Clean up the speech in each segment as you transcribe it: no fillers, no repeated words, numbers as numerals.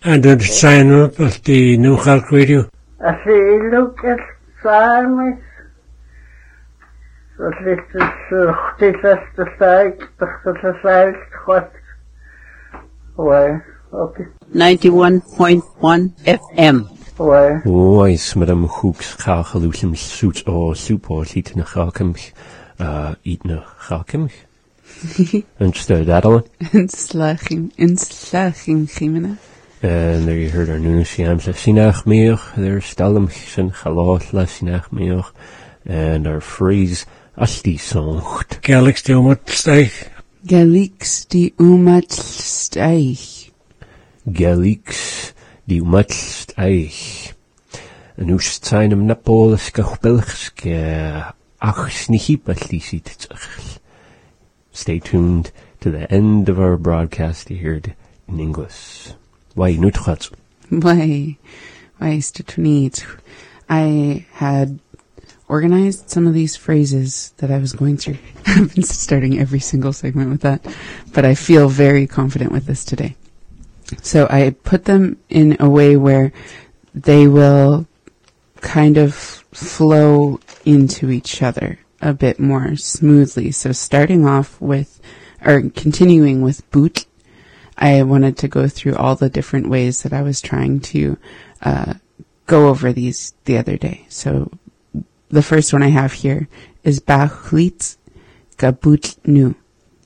And the sign up of the New York Radio. I see, look at Simon. Dat ligt dus die beste tijd, de tijd, wat. Okay. 91.1 FM. Is madam Hooks Gagelusum suits or support eating a Hakimch, eating a Hakimch. Instead that one. In slaching, Jimena. And there you heard our new Siamsa Sinach Meoch, there's Stalumchen Halot La Sinach Meoch, and our phrase Asti Songt. Galix die Umatsteich. Galix die Umatsteich. Galix die Umatsteich. En hoe zijn hem Napolis Gachbelgske ach snichipatlisit. Stay tuned to the end of our broadcast to hear it in English. Why nutgat? Why Stutuniet? I had organized some of these phrases that I was going through. I've been starting every single segment with that, but I feel very confident with this today. So I put them in a way where they will kind of flow into each other a bit more smoothly. So starting off with, or continuing with boot, I wanted to go through all the different ways that I was trying to go over these the other day. So the first one I have here is Bachlit Gabutnu.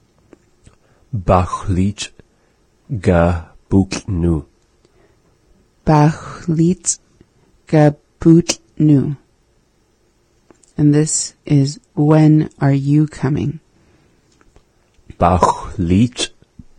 Bachlit Gabutnu. Bachlit Gabutnu. And this is, when are you coming? Bachlit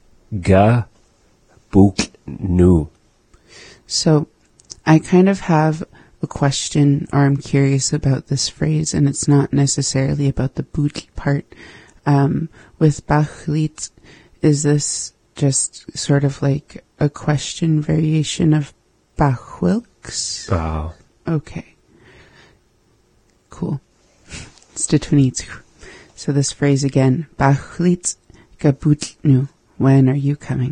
Gabutnu. So I kind of have a question, or I'm curious about this phrase, and it's not necessarily about the boot part. With Bachlit, is this just sort of like a question variation of Bachwilks? Oh. Okay. Cool. So this phrase again, Bachlit Gabutnu. When are you coming?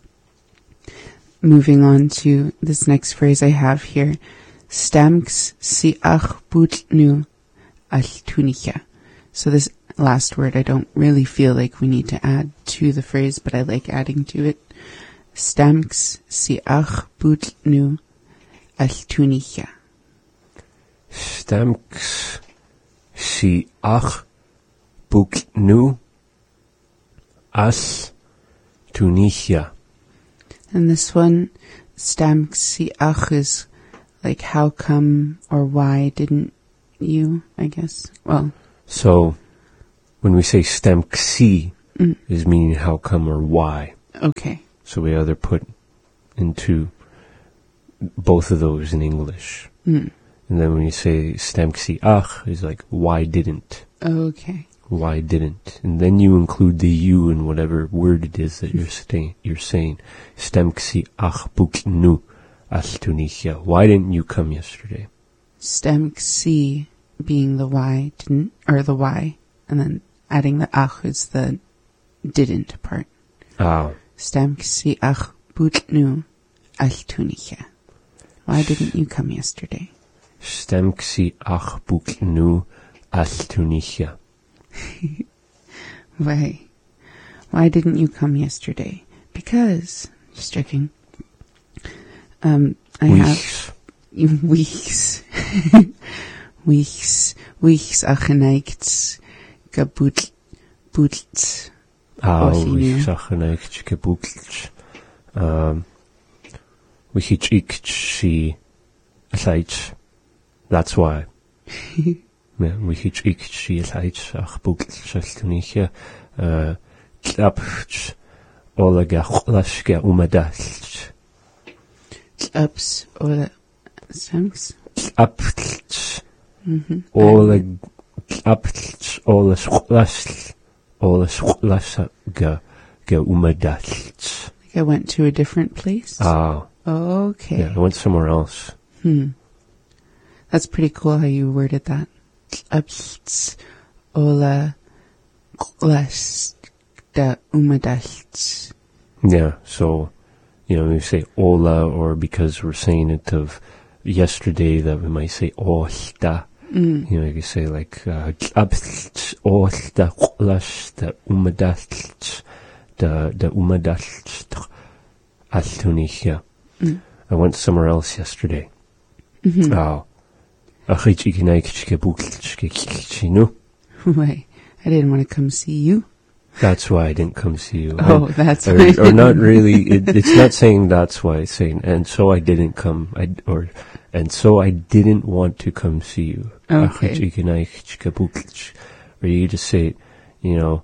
Moving on to this next phrase I have here. Stamks si ach butnu altunicha. So this last word I don't really feel like we need to add to the phrase, but I like adding to it. Stamks si ach butnu altunicha. Stamks si ach butnu as Tunisia. And this one, Stamk si ach, is like how come or why didn't you, I guess. Well. So, when we say Stamk si, is meaning how come or why. Okay. So we either put into both of those in English. And then when you say Stamk si ach, is like why didn't. Okay. Why didn't? And then you include the you in whatever word it is that you're saying. Stamk si ach butnu as Tunisia. Why didn't you come yesterday? Stamk si being the why didn't, or the why, and then adding the ach is the didn't part. Oh. Stamk si ach butnu as Tunisia. Why didn't you come yesterday? Stamk si ach butnu as Tunisia. Why didn't you come yesterday? Because, just checking. I have weeks acheneigt gebut. Weeks acheneigt gebut. Wichich aside. That's why. Yeah, we hitch she is heights ach book Tunisia klapt olaga laske umadast klaps ola Stamks klapt ola klapt ola ga umadast. Like I went to a different place? Ah. Okay. Yeah, I went somewhere else. That's pretty cool how you worded that. Ola da umadalts. Yeah, so You know, we say ola, or because we're saying it of yesterday, that we might say olta. You know, you can say like abst olta qlash da umadast da umadast altunich. I went somewhere else yesterday. Oh. Why? I didn't want to come see you. That's why I didn't come see you. Oh, that's why. Or not really. It's not saying that's why. It's saying, and so I didn't come. And so I didn't want to come see you. Okay. Or you just say, you know,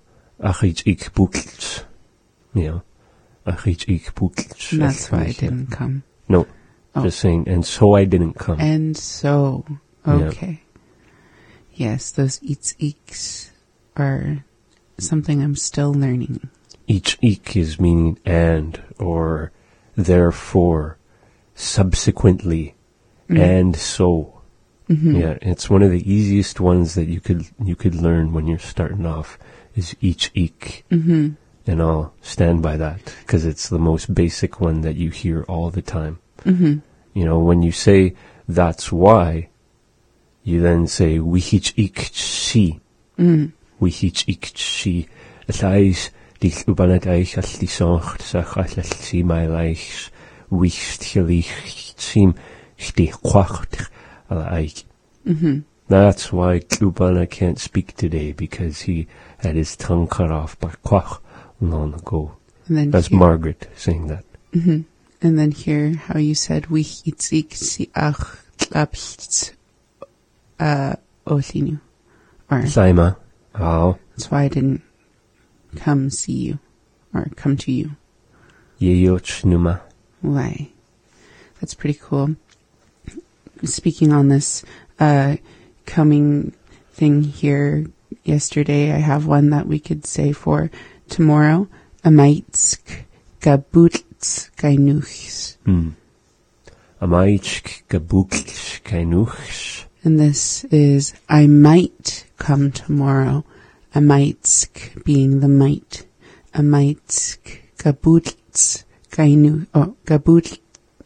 you know, That's why I didn't come. No, Oh. just saying, and so I didn't come. And so, okay. Yes, those eeks are something I'm still learning. Each eek is meaning and, or therefore, subsequently, and so. Yeah, it's one of the easiest ones that you could learn when you're starting off, is each eek. And I'll stand by that, because it's the most basic one that you hear all the time. You know, when you say, that's why, you then say, wihich ik chi. Wihich ik chi. Llais, dich ubanat eich all di sonch, sach all si mai leich, wicht gelich, sim, chtich quacht, ala eich. That's why Klubana can't speak today, because he had his tongue cut off by quach long ago. And then That's Margaret saying that. And then hear how you said wihitzik si ach tlapst olinu. Or Saima. Oh. that's why I didn't come see you or come to you. Yeyoch numa. Why? That's pretty cool. Speaking on this coming thing here yesterday, I have one that we could say for tomorrow. Amaitsk gabutz kainuchs. Amaitsk gabukch kainuchs. And this is, I might come tomorrow. Amaitsk being the might. Amaitsk gabutz kainu. Oh, gabutz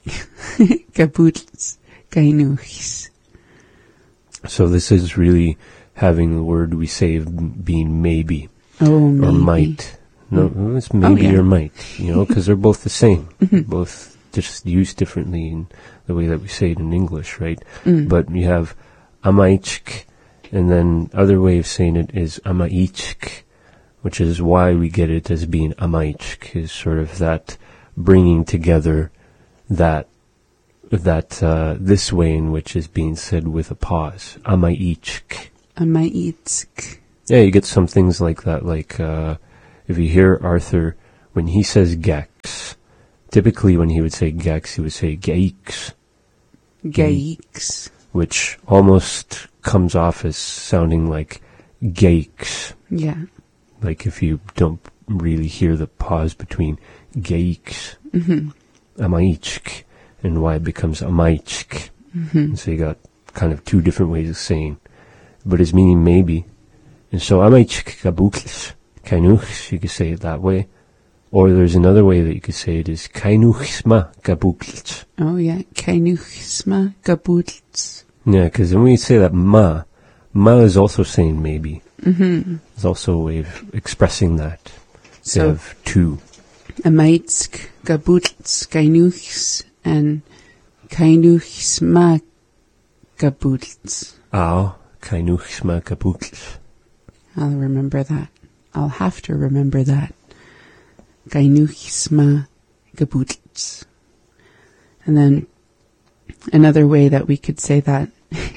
kainuchs. So this is really having the word we say being maybe. Oh, maybe. Or might. No, it's maybe yeah. or might, you know, because they're both the same. Both just used differently in the way that we say it in English, right? But you have amaichk, and then other way of saying it is amaichk, which is why we get it as being amaichk, is sort of that bringing together that this way in which is being said with a pause. Amaichk. Amaitsk. Yeah, you get some things like that, like if you hear Arthur, when he says gex, typically when he would say gex, he would say geix. Geix. Which almost comes off as sounding like geix. Yeah. Like if you don't really hear the pause between geix, amaichk, and why it becomes amaichk. So you got kind of two different ways of saying, but it's meaning maybe. And so amaichk kabuklis, kainuchs, you could say it that way. Or there's another way that you could say it is kainuchsma kabuklis. Oh, yeah. Kainuchsma gabutz. Yeah, because when we say that ma is also saying maybe. It's also a way of expressing that. So, You have two. amaitsk gabutz kainuchs and kainuchsma gabutz. Ao, kainuchsma kabuklis. I'll remember that. I'll have to remember that. Kainuchsma gabutz. And then another way that we could say that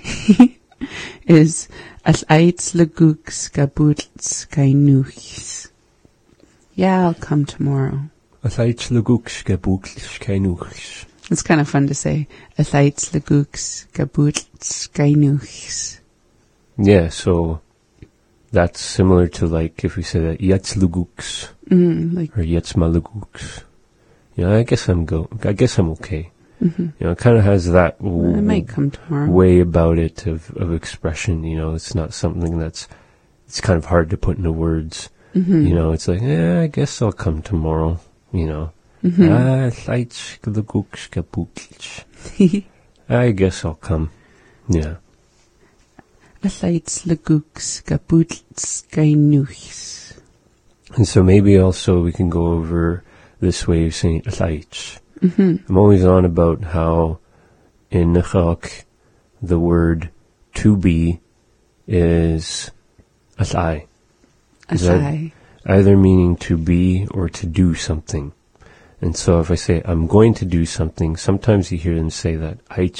is al-aitz laguks gabutz kainuchs. Yeah, I'll come tomorrow. Athaitz laguks kabuklis kainuchs. It's kind of fun to say. Al-aitz laguks gabutz kainuchs. Yeah, so that's similar to like if we say that yetz laguks Like, or yetz malaguks. Yeah, I guess I'm okay. You know, it kind of has that I might come tomorrow. way about it of expression. You know, it's not something it's kind of hard to put into words. You know, it's like, I guess I'll come tomorrow. You know, Lights, lagooks, kabootles. I guess I'll come. Yeah. Lights, lagooks, kabootles, gainuchs. And so maybe also we can go over this way of saying lights. I'm always on about how in Nechak the word to be is asai. Is that Asai. either meaning to be or to do something. And so if I say I'm going to do something, sometimes you hear them say that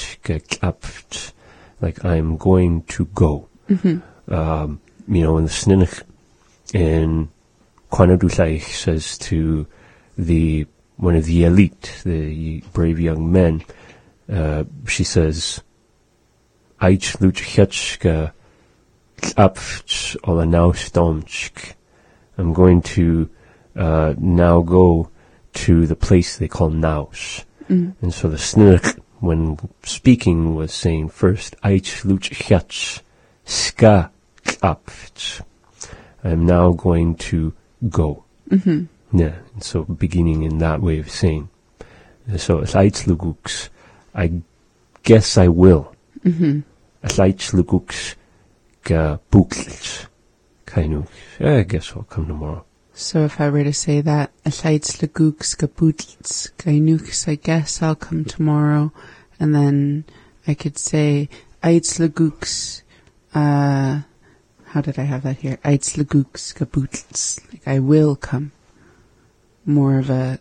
like I'm going to go. In the Sninach in Quanadusaich says to one of the elite, the brave young men, she says, Aich luchhetschka klapft ola now stomchk. I'm going to now go to the place they call Naus. And so the Sninach, when speaking, was saying first, Aich luchhetsch ska klapft. I'm now going to go. Yeah, and so beginning in that way of saying. So, Aich luguks, I guess I will. Aich luguks ga buklch. Kainu, I guess I'll come tomorrow. So if I were to say that, Lights, lagooks, kabootles, gainuchs, I guess I'll come tomorrow. And then I could say, Lights, lagooks, how did I have that here? Lights, lagooks, kabootles. Like, I will come. More of a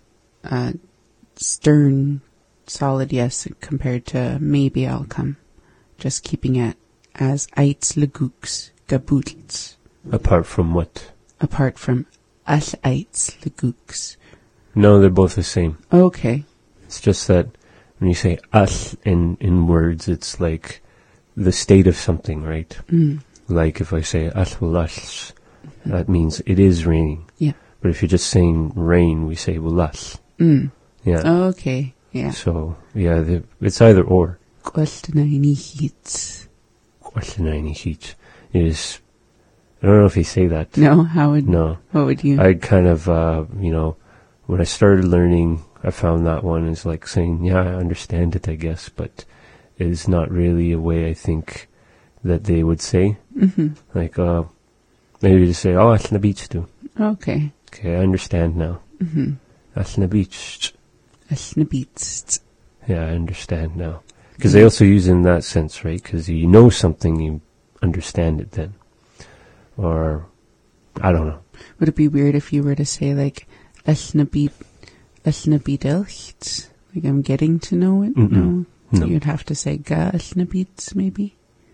stern, solid yes compared to maybe I'll come. Just keeping it as Lights, lagooks, kabootles. Apart from what? Apart from Lights, lagooks. No, they're both the same. Okay. It's just that when you say as in words, it's like the state of something, right? Like if I say as wulas, that means it is raining. Yeah. But if you're just saying rain, we say wulas. Yeah. Okay. Yeah. So, yeah, it's either or. Kwaltenaini heats. It is, I don't know if you say that. No, what would you? I kind of, when I started learning, I found that one is like saying, yeah, I understand it, I guess, but it is not really a way I think that they would say. Like, maybe to say, oh, that's na beach too. Okay. Okay, I understand now. That's na beach. Ashnabits. Yeah, I understand now. Because they also use it in that sense, right? Because you know something, you understand it then. Or, I don't know. Would it be weird if you were to say like, Ashnabitelcht? Like I'm getting to know it? No. You'd have to say ga Ashnabits maybe?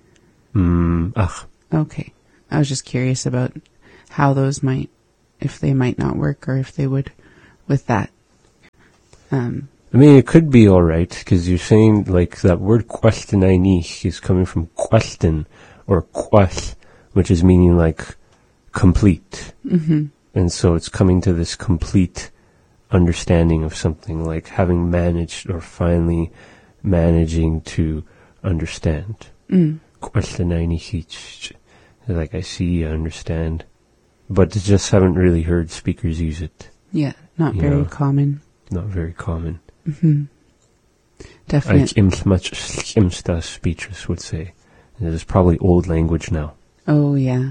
Okay. I was just curious about how those might, if they might not work or if they would with that. I mean, it could be alright, because you're saying, like, that word questionainig is coming from question, or quest, which is meaning, like, complete. And so it's coming to this complete understanding of something, like having managed, or finally managing to understand. Questionainig, like, I see, I understand. But I just haven't really heard speakers use it. Yeah, not very common. Not very common. Definitely. Much speeches would say. It is probably old language now. Oh yeah.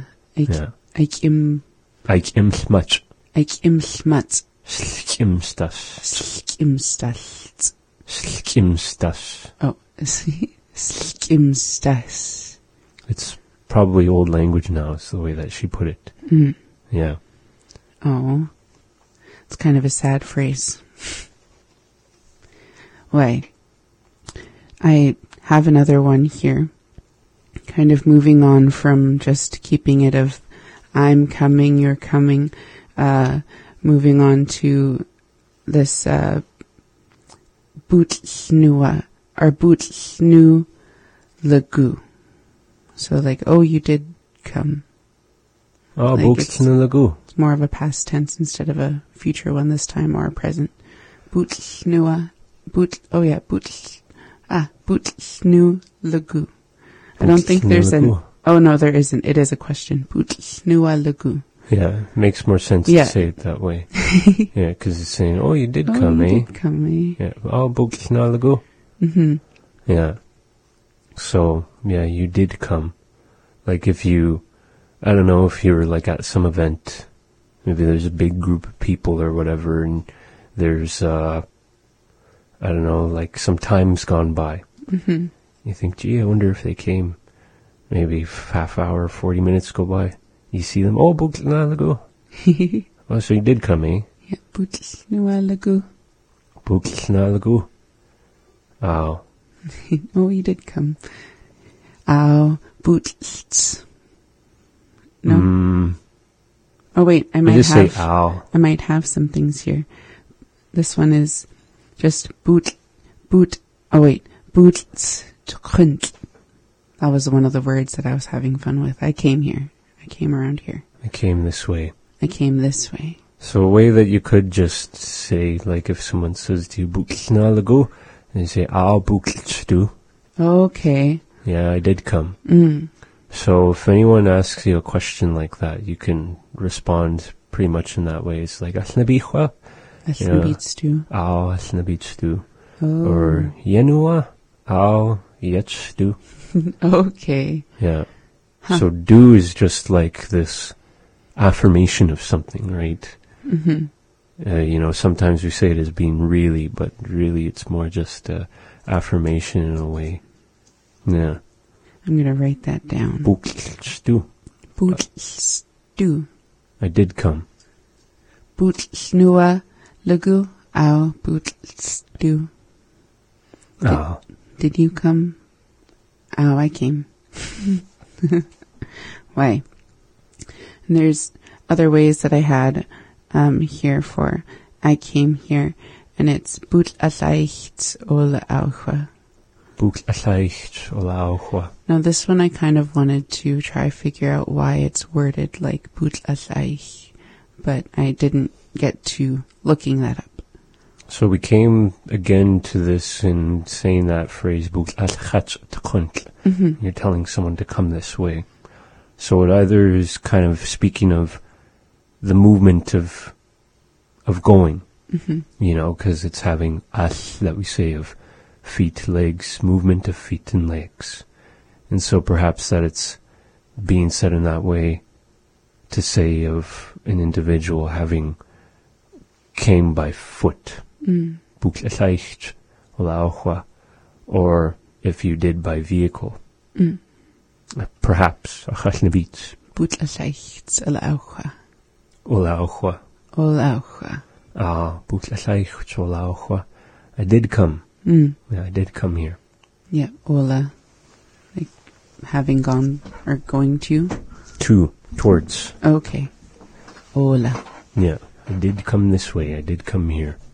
Much. Schmutz. Skimstas. Oh, skimstas. It's probably old language now, is the way that she put it. Yeah. Oh. It's kind of a sad phrase. Wait. I have another one here. Kind of moving on from just keeping it of I'm coming, you're coming, moving on to this bootsnua, or bootsnu lagu. So like, oh, you did come. Oh, like bootsnu lagu. It's more of a past tense instead of a future one this time, or a present. Bootsnua, bootsnu lagu. I don't think there's oh no, there isn't. It is a question. Bootsnua lagu. Yeah, it makes more sense Yeah. to say it that way. Yeah, because it's saying, oh, you did Oh, come, you eh? did come, eh? Yeah. Oh, bugles na lago. Mm-hmm. Yeah. So, yeah, you did come. Like if you, I don't know, if you were like at some event, maybe there's a big group of people or whatever, and there's, I don't know, like some time's gone by. Mm-hmm. You think, gee, I wonder if they came. Maybe half hour, 40 minutes go by. You see them, oh, bugles na lago. Oh, so you did come, eh? Yeah, boots nua lagu. Bugles na lago. Oh. Oh, you did come. Ow, boots. No. Oh wait, I I might just have. say ow. I might have some things here. This one is just boot. Oh wait, boots. That was one of the words that I was having fun with. I came here. I came around here. I came this way. I came this way. So a way that you could just say, like if someone says to you, bugles na lago, and you say, ow, bugles do. Okay. Yeah, I did come. Mm. So if anyone asks you a question like that, you can respond pretty much in that way. It's like, asna bichwa? That's Yeah. the beats too. Ow, asna bich do. Oh. Or yenua? Ow, yech do. Okay. Yeah. Huh. So do is just like this affirmation of something, right? Mm-hmm. You know, sometimes we say it as being really, but really it's more just affirmation in a way. Yeah. I'm gonna write that down. Bugles do. Boots do. I did come. Boots nua lagu. Ow, boots do. Ah. Did you come? Oh, I came. Why? And there's other ways that I had here for I came here, and it's boot aleicht ola aucha. Bugles aleicht olauchwa. Now this one I kind of wanted to try figure out why it's worded like boot aleicht, but I didn't get to looking that up. So we came again to this in saying that phrase, bugles alchach tkunt. Mm-hmm. You're telling someone to come this way. So it either is kind of speaking of the movement of going, Mm-hmm. you know, because it's having as that we say of feet, legs, movement of feet and legs. And so perhaps that it's being said in that way to say of an individual having came by foot. Mm. Bugles aleicht olauchwa. Or if you did by vehicle. Mm. Perhaps achas na bits Boot aleicht ola aucha. olauchwa. Ola aucha. Ah, bugles aleicht olauchwa. I did come. Mm. Yeah, I did come here. Yeah, ola. Like having gone or going to. Towards. Okay. Ola. Yeah, I did come this way. I did come here.